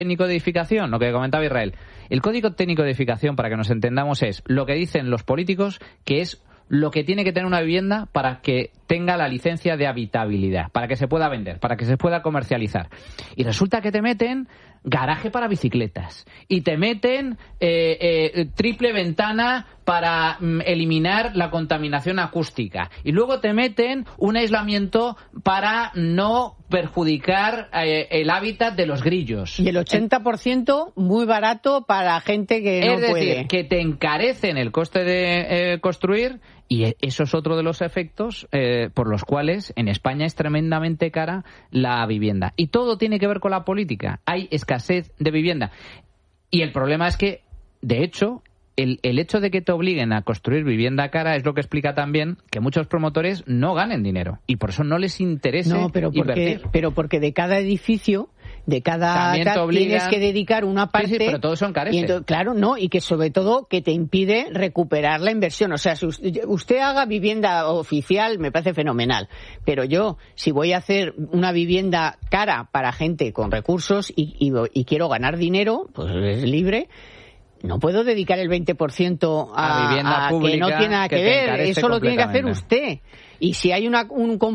técnico de edificación, lo que comentaba Israel. El código técnico de edificación, para que nos entendamos, es lo que dicen los políticos, que es lo que tiene que tener una vivienda para que tenga la licencia de habitabilidad, para que se pueda vender, para que se pueda comercializar. Y resulta que te meten garaje para bicicletas y te meten triple ventana para eliminar la contaminación acústica y luego te meten un aislamiento para no perjudicar el hábitat de los grillos. Y el 80% muy barato para gente que no puede. Es decir, que te encarecen el coste de construir, y eso es otro de los efectos por los cuales en España es tremendamente cara la vivienda. Y todo tiene que ver con la política. Hay escasez de vivienda. Y el problema es que, de hecho, el hecho de que te obliguen a construir vivienda cara es lo que explica también que muchos promotores no ganen dinero. Y por eso no les interesa invertir. Pero porque de cada edificio, de cada tienes que dedicar una parte. Sí, pero todos son careces. Y entonces, claro, no, y que sobre todo que te impide recuperar la inversión. O sea, si usted haga vivienda oficial, me parece fenomenal. Pero yo, si voy a hacer una vivienda cara para gente con recursos y quiero ganar dinero, pues es libre. No puedo dedicar el 20% a vivienda pública, que no tiene nada que ver. Eso lo tiene que hacer usted. Y si hay una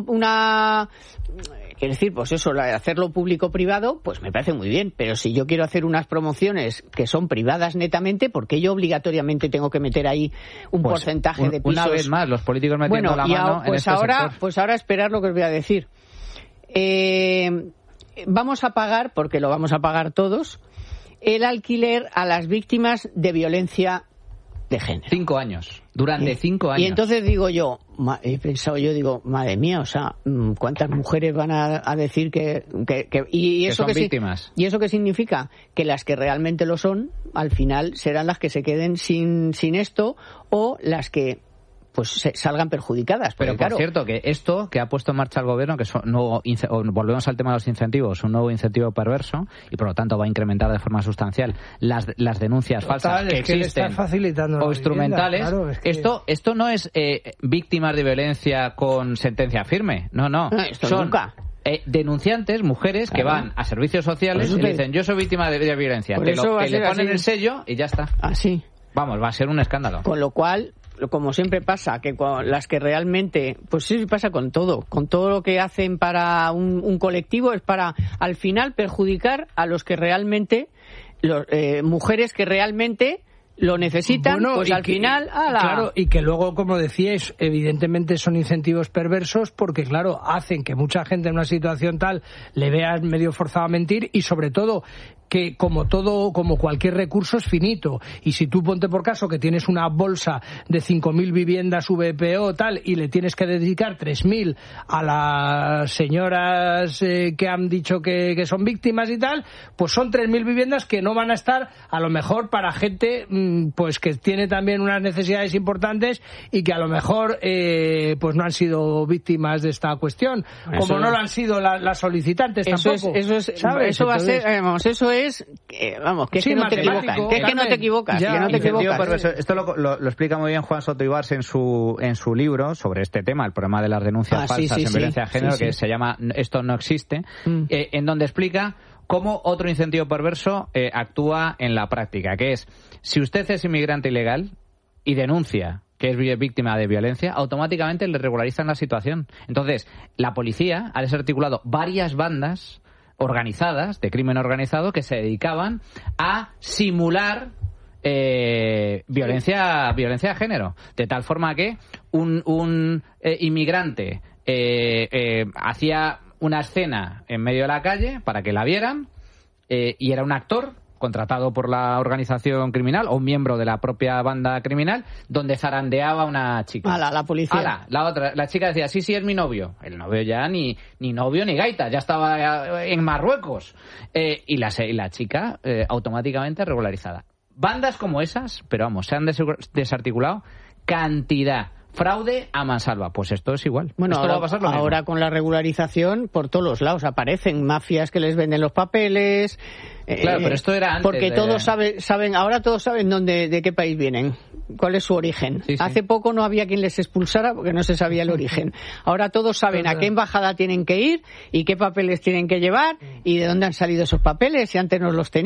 quiero decir, pues eso, hacerlo público-privado, pues me parece muy bien. Pero si yo quiero hacer unas promociones que son privadas netamente, ¿por qué yo obligatoriamente tengo que meter ahí un porcentaje de pisos? Una vez más, los políticos metiendo la mano en este sector. Pues ahora esperar lo que os voy a decir. Vamos a pagar, porque lo vamos a pagar todos, el alquiler a las víctimas de violencia de género. 5 años. Durante 5 años. Y entonces digo yo, he pensado madre mía, o sea, ¿cuántas mujeres van a decir que son víctimas? ¿Y eso qué significa? Que las que realmente lo son, al final serán las que se queden sin esto, o las que pues salgan perjudicadas. Pero por cierto, que esto que ha puesto en marcha el gobierno, que es un nuevo, volvemos al tema de los incentivos, un nuevo incentivo perverso, y por lo tanto va a incrementar de forma sustancial las denuncias falsas que existen o instrumentales. Claro, esto no es víctimas de violencia con sentencia firme. No. Esto son nunca. Denunciantes, mujeres que van a servicios sociales y le dicen, yo soy víctima de violencia. Te le ponen el sello y ya está. Así. Vamos, va a ser un escándalo. Con lo cual, como siempre pasa, que las que realmente, pues sí pasa con todo lo que hacen para un colectivo es para al final perjudicar a los que realmente, mujeres que realmente lo necesitan, pues al final... Claro, y que luego, como decíais, evidentemente son incentivos perversos porque, claro, hacen que mucha gente en una situación tal le vea medio forzado a mentir y, sobre todo, que como cualquier recurso es finito, y si tú ponte por caso que tienes una bolsa de 5.000 viviendas VPO tal y le tienes que dedicar 3.000 a las señoras que han dicho que son víctimas y tal, pues son 3.000 viviendas que no van a estar a lo mejor para gente pues que tiene también unas necesidades importantes y que a lo mejor pues no han sido víctimas de esta cuestión, como no lo han sido las solicitantes tampoco. Eso va a ser, eso es que no te equivocas, que no te equivocas. Esto lo explica muy bien Juan Soto Ibars en su libro sobre este tema, el problema de las denuncias falsas en violencia de género, que se llama Esto no existe, en donde explica cómo otro incentivo perverso actúa en la práctica, que es, si usted es inmigrante ilegal y denuncia que es víctima de violencia, automáticamente le regularizan la situación. Entonces, la policía ha desarticulado varias bandas organizadas, de crimen organizado, que se dedicaban a simular violencia de género, de tal forma que un inmigrante hacía una escena en medio de la calle para que la vieran, y era un actor contratado por la organización criminal o un miembro de la propia banda criminal, donde zarandeaba a una chica. La policía. La chica decía, sí, es mi novio. El novio ya ni novio ni gaita, ya estaba en Marruecos. Y la chica automáticamente regularizada. Bandas como esas, pero vamos, se han desarticulado cantidad. Fraude a mansalva. Pues esto es igual. Bueno, esto va a pasar lo ahora mismo. Con la regularización por todos los lados aparecen mafias que les venden los papeles. Claro, pero esto era antes. Porque todos saben, ahora todos saben de qué país vienen. cuál es su origen. Sí, sí. Hace poco no había quien les expulsara porque no se sabía el origen. Ahora todos saben a qué embajada tienen que ir y qué papeles tienen que llevar y de dónde han salido esos papeles, y antes no los tenían.